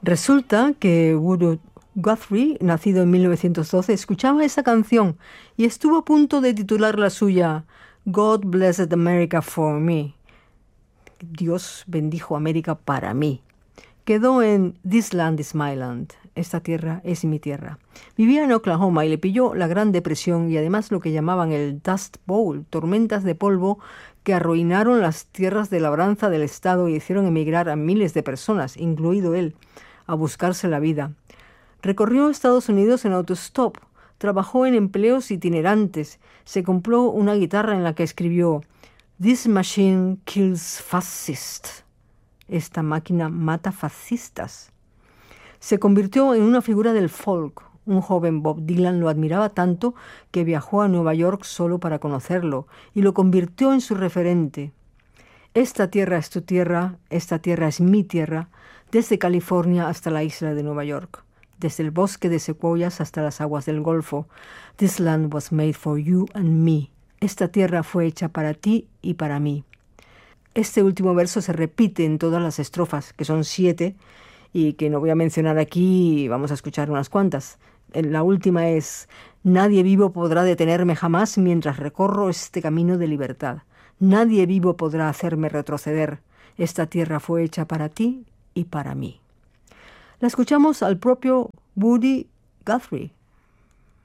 Resulta que Woody Guthrie, nacido en 1912, escuchaba esa canción y estuvo a punto de titular la suya God Blessed America for Me. Dios bendijo América para mí. Quedó en This Land is My Land. Esta tierra es mi tierra. Vivía en Oklahoma y le pilló la Gran Depresión y además lo que llamaban el Dust Bowl, tormentas de polvo que arruinaron las tierras de labranza del estado y hicieron emigrar a miles de personas, incluido él, a buscarse la vida. Recorrió Estados Unidos en autostop, trabajó en empleos itinerantes, se compró una guitarra en la que escribió This machine kills fascists. Esta máquina mata fascistas. Se convirtió en una figura del folk. Un joven Bob Dylan lo admiraba tanto que viajó a Nueva York solo para conocerlo y lo convirtió en su referente. Esta tierra es tu tierra, esta tierra es mi tierra, desde California hasta la isla de Nueva York, desde el bosque de secuoyas hasta las aguas del Golfo. This land was made for you and me. Esta tierra fue hecha para ti y para mí. Este último verso se repite en todas las estrofas, que son 7, y que no voy a mencionar aquí, vamos a escuchar unas cuantas. La última es: nadie vivo podrá detenerme jamás mientras recorro este camino de libertad. Nadie vivo podrá hacerme retroceder. Esta tierra fue hecha para ti y para mí. La escuchamos al propio Woody Guthrie.